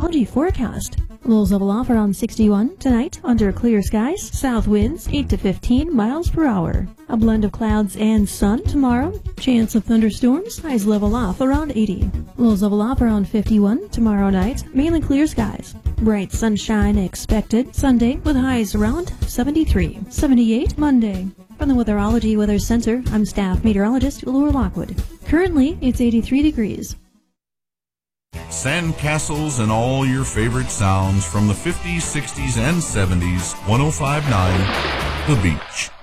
meteorology forecast. Lows level off around 61 tonight under clear skies. South winds 8 to 15 miles per hour. A blend of clouds and sun tomorrow. Chance of thunderstorms. Highs level off around 80. Lows level off around 51 tomorrow night. Mainly clear skies. Bright sunshine expected Sunday with highs around 73. 78 Monday. From the Weatherology Weather Center, I'm staff meteorologist Laura Lockwood. Currently, it's 83 degrees. Sandcastles and all your favorite sounds from the 50s, 60s, and 70s. 105.9 The Beach.